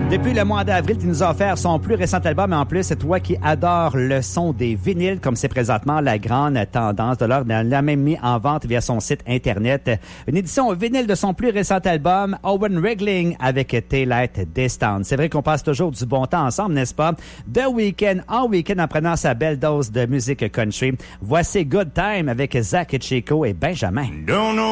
Depuis le mois d'avril, tu nous as offert son plus récent album. En plus, c'est toi qui adores le son des vinyles, comme c'est présentement la grande tendance de l'heure. Elle l'a même mis en vente via son site Internet. Une édition vinyle de son plus récent album, Owen Wriggling, avec Taillight Distance. C'est vrai qu'on passe toujours du bon temps ensemble, n'est-ce pas? De week-end en week-end en prenant sa belle dose de musique country. Voici Good Time avec Zach Chico et Benjamin.